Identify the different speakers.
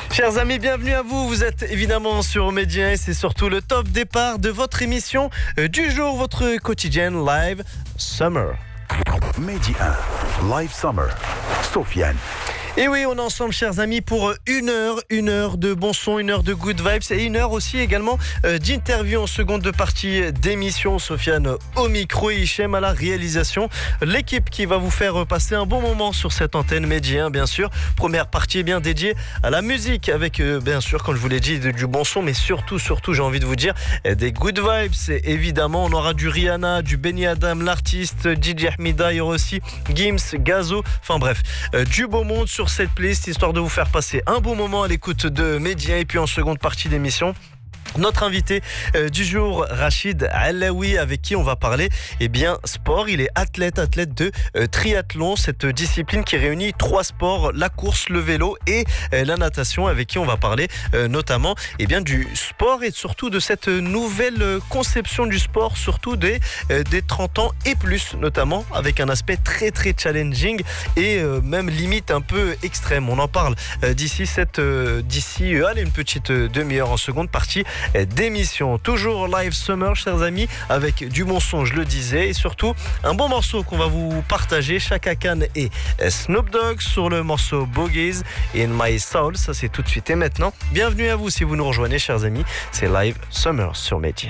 Speaker 1: Chers amis, bienvenue à vous. Vous êtes évidemment sur Média et c'est surtout le top départ de votre émission du jour, votre quotidienne Live Summer.
Speaker 2: Média 1, Live Summer, Sofiane.
Speaker 1: Et oui, on est ensemble, chers amis, pour une heure de bon son, une heure de good vibes et une heure aussi également d'interview en seconde partie d'émission. Sofiane au micro et Hichem à la réalisation. L'équipe qui va vous faire passer un bon moment sur cette antenne Média, bien sûr. Première partie bien dédiée à la musique avec, bien sûr, comme je vous l'ai dit, du bon son, mais surtout, j'ai envie de vous dire, des good vibes. Évidemment, on aura du Rihanna, du Benny Adam, l'artiste, DJ Ahmida, il y aura aussi Gims, Gazo, enfin bref, du beau monde sur cette playlist, histoire de vous faire passer un bon moment à l'écoute de Média. Et puis en seconde partie d'émission, notre invité du jour, Rachid Alaoui, avec qui on va parler sport. Il est athlète de triathlon, cette discipline qui réunit 3 sports, la course, le vélo et la natation, avec qui on va parler notamment du sport et surtout de cette nouvelle conception du sport, surtout des 30 ans et plus, notamment avec un aspect très très challenging et même limite un peu extrême. On en parle d'ici une petite demi-heure en seconde partie d'émission. Toujours Live Summer, chers amis, avec du bon son, je le disais, et surtout un bon morceau qu'on va vous partager. Chaka Khan et Snoop Dogg sur le morceau Bogies in My Soul. Ça, c'est tout de suite et maintenant. Bienvenue à vous si vous nous rejoignez, chers amis. C'est Live Summer sur Média.